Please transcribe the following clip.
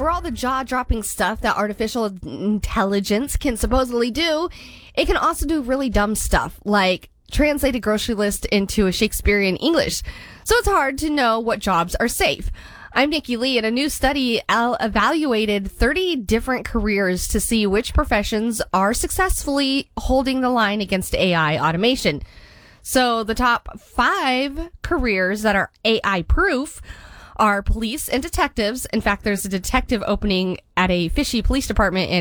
for all the jaw-dropping stuff that artificial intelligence can supposedly do, it can also do really dumb stuff, like translate a grocery list into a Shakespearean English. So it's hard to know what jobs are safe. I'm Nikki Lee, and a new study evaluated 30 different careers to see which professions are successfully holding the line against AI automation. So the top 5 careers that are AI-proof are police and detectives. In fact, there's a detective opening at a fishy police department in